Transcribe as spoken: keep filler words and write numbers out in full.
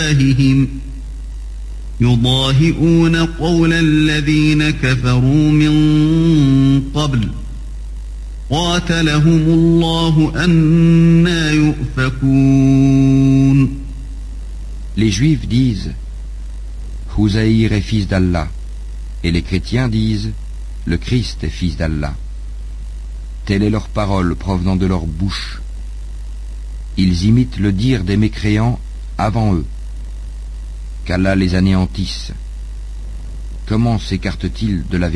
أفواههم يضاهئون قول الذين كفروا من قبل قاتلهم الله أنى يؤفكون. Les Juifs disent Houzaïr est fils d'Allah, et les chrétiens disent le Christ est fils d'Allah. Telle est leur parole provenant de leur bouche. Ils imitent le dire des mécréants avant eux. Qu'Allah les anéantisse. Comment s'écartent-ils de la vérité ?